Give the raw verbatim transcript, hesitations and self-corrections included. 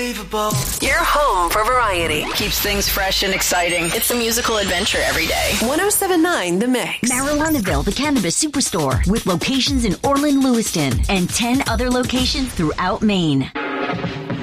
unbelievable. Your home for variety. Keeps things fresh and exciting. It's a musical adventure every day. ten seventy-nine The Mix. Marilynaville, the Cannabis Superstore, with locations in Orland, Lewiston, and ten other locations throughout Maine.